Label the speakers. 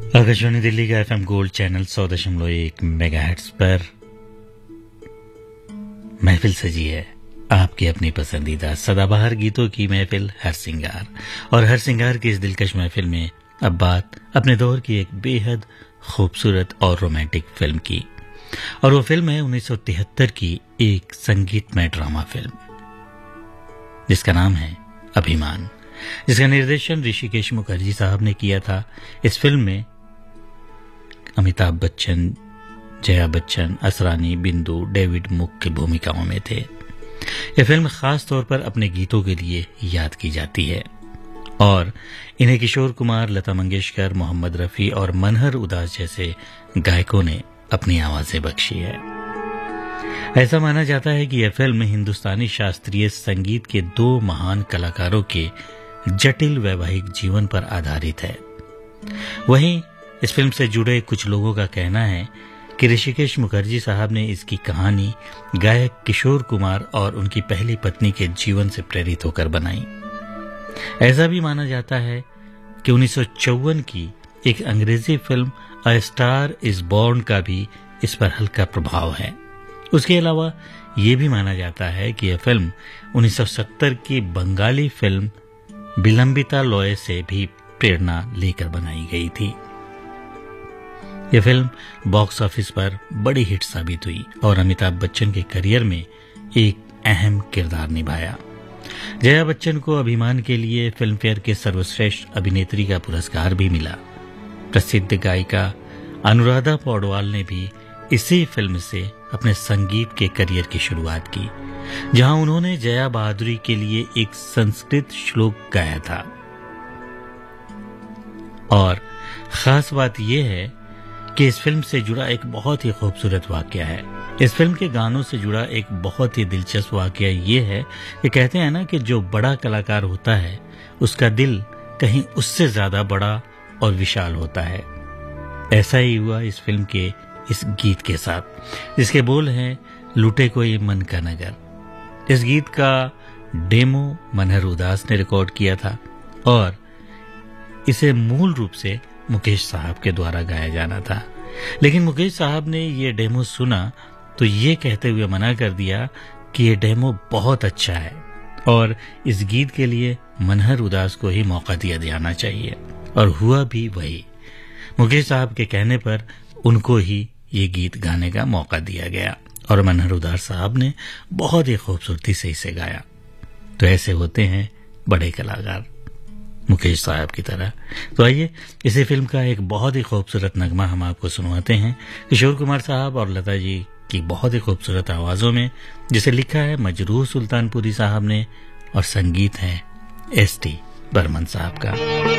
Speaker 1: आकाशवाणी दिल्ली का FM gold channel 100.1 megahertz पर महफिल सजी है। आपकी अपनी पसंदीदा सदाबहार गीतों की महफिल हर सिंगार। और हर सिंगार की इस दिलकश महफिल में अब बात अपने दौर की एक बेहद खूबसूरत और रोमांटिक फिल्म की। और वो फिल्म है 1973 की एक संगीतमय ड्रामा फिल्म जिसका नाम है अभिमान, जिसका निर्देशन ऋषिकेश मुखर्जी साहब ने किया था। इस फिल्म में अमिताभ बच्चन, जया बच्चन, असरानी, बिंदु, डेविड मुख्य भूमिकाओं में थे। यह फिल्म खास तौर पर अपने गीतों के लिए याद की जाती है और इन्हें किशोर कुमार, लता मंगेशकर, मोहम्मद रफी और मनहर उदास जैसे गायकों ने अपनी आवाजें बख्शी है। ऐसा माना जाता है कि यह फिल्म हिंदुस्तानी शास्त्रीय संगीत के दो महान कलाकारों के जटिल वैवाहिक जीवन पर आधारित है। वहीं इस फिल्म से जुड़े कुछ लोगों का कहना है कि ऋषिकेश मुखर्जी साहब ने इसकी कहानी गायक किशोर कुमार और उनकी पहली पत्नी के जीवन से प्रेरित होकर बनाई। ऐसा भी माना जाता है कि 1954 की एक अंग्रेजी film a star is born का भी इस पर हल्का प्रभाव है। उसके अलावा ये भी माना जाता है कि यह फिल्म 1970 की बंगाली फिल्म विलंबिता लॉय से भी प्रेरणा लेकर बनाई गई थी। यह फिल्म बॉक्स ऑफिस पर बड़ी हिट साबित हुई और अमिताभ बच्चन के करियर में एक अहम किरदार निभाया। जया बच्चन को अभिमान के लिए फिल्मफेयर के सर्वश्रेष्ठ अभिनेत्री का पुरस्कार भी मिला। प्रसिद्ध गायिका अनुराधा पौडवाल ने भी इसी फिल्म से अपने संगीत के करियर की शुरुआत की, जहां उन्होंने जया बहादुरी के लिए एक संस्कृत श्लोक गाया था। और खास बात यह है कि इस फिल्म से जुड़ा एक बहुत ही खूबसूरत वाकया है। इस फिल्म के गानों से जुड़ा एक बहुत ही दिलचस्प वाकया ये है कि कहते हैं ना कि जो बड़ा कलाकार होता है उसका दिल कहीं उससे ज्यादा बड़ा और विशाल होता है। ऐसा ही हुआ इस फिल्म के इस गीत के साथ, जिसके बोल हैं लूटे कोई मन का नगर। इस गीत का डेमो मनहर उदास ने रिकॉर्ड किया था और इसे मूल रूप से मुकेश साहब के द्वारा गाया जाना था, लेकिन मुकेश साहब ने ये डेमो सुना तो ये कहते हुए मना कर दिया कि ये डेमो बहुत अच्छा है और इस गीत के लिए मनहर उदास को ही मौका दिया जाना चाहिए। और हुआ भी वही। मुकेश साहब के कहने पर उनको ही ये गीत गाने का मौका दिया गया और मनहर उदास साहब ने बहुत ही खूबसूरती से इसे गाया। तो ऐसे होते हैं बड़े कलाकार मुकेश साहब की तरह। तो आइए इसी फिल्म का एक बहुत ही खूबसूरत नगमा हम आपको सुनवाते हैं किशोर कुमार साहब और लता जी की बहुत ही खूबसूरत आवाजों में, जिसे लिखा है मजरूह सुल्तानपुरी साहब ने और संगीत है एस टी बर्मन साहब का।